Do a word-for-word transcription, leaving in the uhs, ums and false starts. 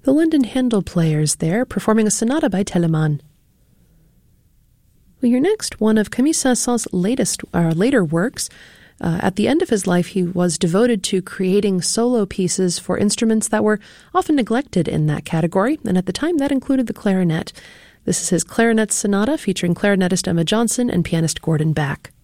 The London Handel Players there, performing a sonata by Telemann. We hear next one of Camille Saint-Saëns's latest, uh, later works. Uh, at the end of his life, he was devoted to creating solo pieces for instruments that were often neglected in that category, and at the time that included the clarinet. This is his Clarinet Sonata featuring clarinetist Emma Johnson and pianist Gordon Back.